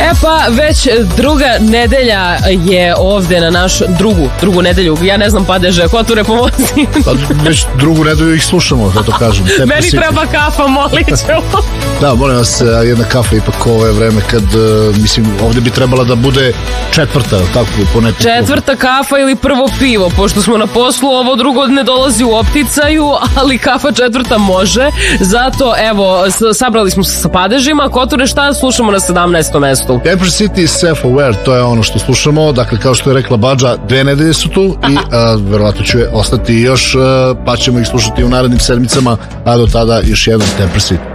Pa već druga nedelja je ovde na naš drugu nedelju. Ja ne znam Padeže, Koture pomozi. Pa već drugu nedelju ih slušamo, da to kažem. Meni treba kafa, molit ću. Da, molim vas, jedna kafa ipak ovo je vreme kad, mislim, ovde bi trebala da bude četvrta, tako, po nekom. Četvrta kafa ili prvo pivo, pošto smo na poslu, ovo drugo ne dolazi u opticaju, ali kafa četvrta može. Zato, evo, sabrali smo se sa Padežima. Koture, šta slušamo na 17. mestu? Empress City i Self-Aware, to je ono što slušamo. Dakle, kao što je rekla Badža, 2 nedelje su tu i verovatno će ostati još, pa ćemo ih slušati u narednim sedmicama, a do tada još jedan Empress City.